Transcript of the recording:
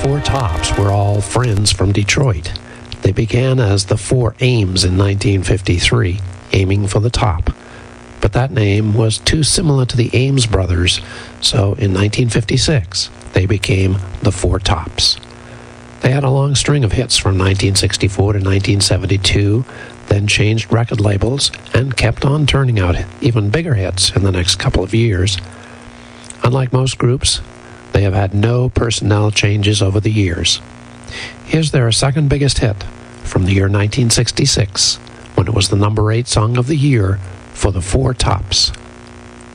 Four Tops were all friends from Detroit. They began as the Four Aims in 1953, aiming for the top. But that name was too similar to the Ames brothers, so in 1956, they became the Four Tops. They had a long string of hits from 1964 to 1972, then changed record labels, and kept on turning out even bigger hits in the next couple of years. Unlike most groups, they have had no personnel changes over the years. Here's their second biggest hit from the year 1966, when it was the number 8 song of the year for the Four Tops.